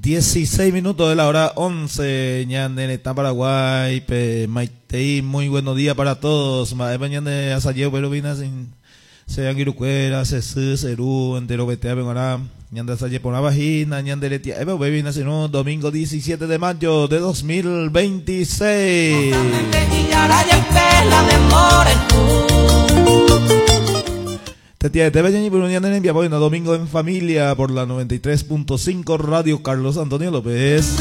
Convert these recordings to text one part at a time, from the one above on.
16 minutos de la hora 11, ñande está Paraguay, Maitei, muy buenos días para todos. Mañana asayeo, pero vina sin sean giruquera, sesú, serú, entero betea, vengará, ñande asaye por la vagina, ñande letia, vina sino domingo 17 de mayo de 2026. Domingo en familia por la 93.5 Radio Carlos Antonio López.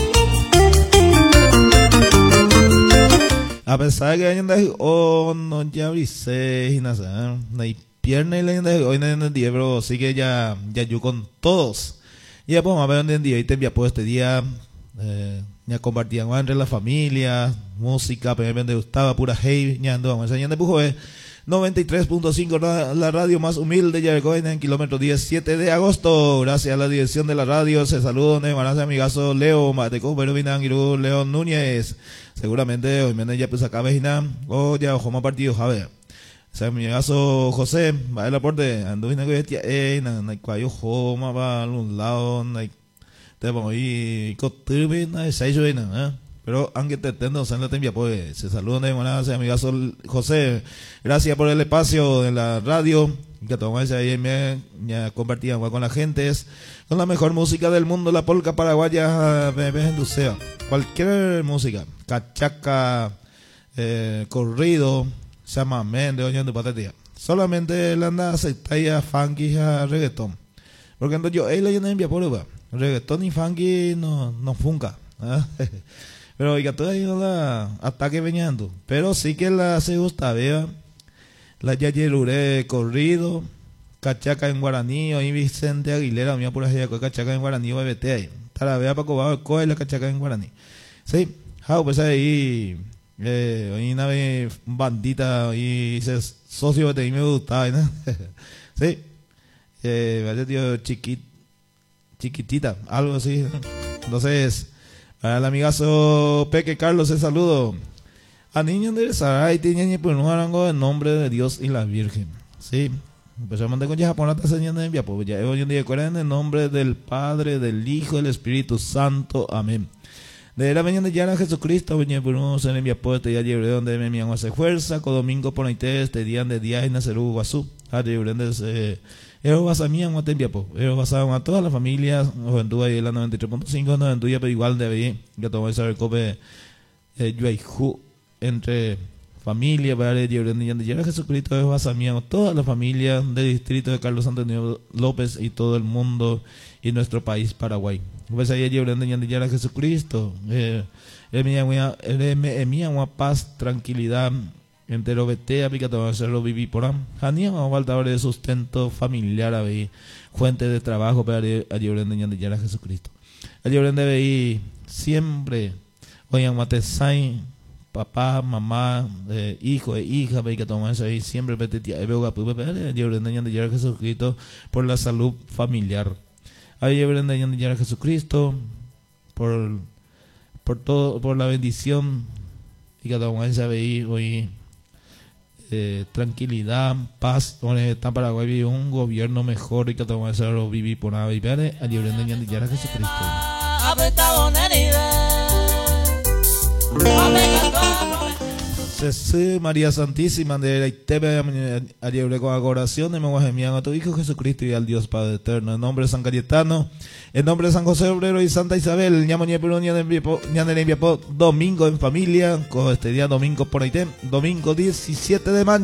A pesar de que no ya avisé, no hay pierna y hoy no hay día, pero sí que ya yo con todos. Y ya podemos ver dónde en día y te envía por este día. Ya compartían entre la familia, música, pero me gustaba pura hey, ya ando, vamos a enseñar de pujo, 93.5, la radio más humilde de Yarcoen en kilómetro 17 de agosto. Gracias a la dirección de la radio. Se saludan de Manaza, amigazo Leo, Mateco, Perubinangiru, León Núñez. Seguramente hoy me ya pues acá vejina, o ya ojo más partido, Javier. O sea, mi amigazo José, va el aporte, anduvina que bestia, na cuayo joma, va a un lado, te pongo ahí, coturbina, ¿eh? Pero aunque te entiendo, se envía, pues se saludan de Manaza, amigazo José. Gracias por el espacio de la radio que tomamos ahí, ya compartían con la gente, con la mejor música del mundo, la polca paraguaya, Lucea, cualquier música, cachaca, corrido, chamamé, de oñando patatía. Solamente la anda aceptaría funky a reggaetón. Porque entonces yo, él le envía por reggaetón y funky no funca. Pero oiga, todavía la ataque veñando. Pero sí que la se gusta, vea. La Yayerure corrido, cachaca en guaraní, ahí Vicente Aguilera, mía por allá, cachaca en guaraní, bebete ahí. Taravea para cobar, coge la cachaca en guaraní. Sí, pues ahí, hoy una vez bandita, y ese socio de ahí me gustaba, ¿no? Sí, vaya tío chiquitita, algo así, ¿no? Entonces, para el amigazo Peque Carlos, el saludo. A niños de Saray tienen pues un arango en nombre de Dios y la Virgen. Sí, empezamos con ya japonata señal de pues ya hoy en día en el nombre del Padre, del Hijo, del Espíritu Santo. Amén. De la mañana ya a Jesucristo, venía por un se envía pues ya llevé donde me envían hace fuerza, con domingo por este día de día en Nacerú Guazú. A llevé donde eso vas a mí en Guatemala, eso basado a todas las familias, juventud ahí en la 93.5, no en tuya, pero igual de ahí, que todo eso recope Yuayjú entre familia, para llevar a Jesucristo, eso vas a mí a todas las familias del distrito de Carlos Antonio López y todo el mundo y nuestro país Paraguay. Pues ahí llevar a Jesucristo, una paz, tranquilidad, entero betea, pica todo hacerlo vivir por ahí. Hanía vamos a faltar de sustento familiar ahí, fuente de trabajo para llevar a Jesucristo. Llevar de ahí siempre, oigan matesai, papá, mamá, hijo e hija, pica todo eso ahí siempre betea, llevar a Jesucristo por la salud familiar. Ahí llevar a Jesucristo por todo, por la bendición y cada uno sabe hoy. Tranquilidad, paz, donde está Paraguay vive un gobierno mejor y que todo eso vivir por nada y ver a libre de a Jesucristo. María Santísima de la Itebe a libre con adoración de Meguajemian a tu Hijo Jesucristo y al Dios Padre Eterno. En nombre de San Cayetano, en nombre de San José Obrero y Santa Isabel, domingo en familia, con este día domingo por ahí, domingo 17 de mayo.